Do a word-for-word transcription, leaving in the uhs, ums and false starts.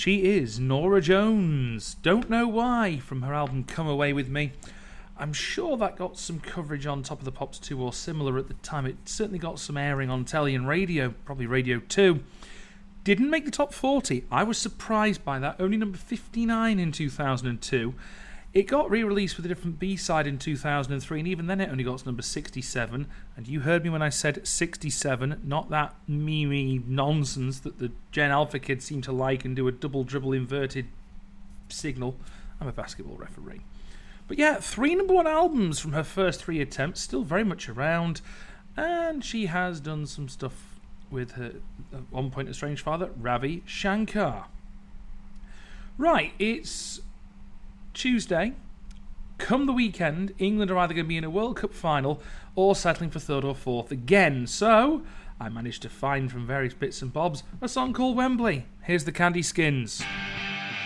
She is Norah Jones. Don't Know Why, from her album Come Away With Me. I'm sure that got some coverage on Top of the Pops two or similar at the time. It certainly got some airing on telly and radio, probably Radio two. Didn't make the top forty. I was surprised by that. Only number fifty-nine in two thousand two. It got re-released with a different B-side in two thousand three, and even then it only got to number sixty-seven. And you heard me when I said sixty-seven, not that meme nonsense that the Gen Alpha kids seem to like and do a double dribble inverted signal. I'm a basketball referee. But yeah, three number one albums from her first three attempts, still very much around. And she has done some stuff with her, at one point, estranged father, Ravi Shankar. Right, it's Tuesday. Come the weekend, England are either going to be in a World Cup final or settling for third or fourth again. So, I managed to find from various bits and bobs a song called Wembley. Here's the Candy Skins.